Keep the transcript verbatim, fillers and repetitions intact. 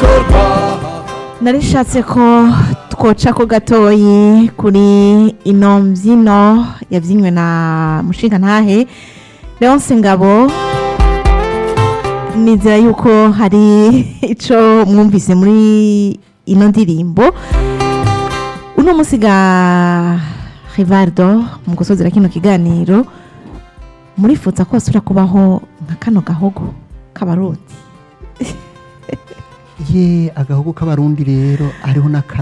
narishatse ko twoca ko gatoyi kuri ino mbyino yabyinywe na mushinga ntahe Leonce Ngabo. Nizera yuko hari ico mwumvise muri ino ndirimbo. Uno musiga Rivaldo mu gusozera kino kiganiro murifuza ko asubira kubaho nka kano gahogo k'abarundi. Ye agahogo k'abarundi rero ariho na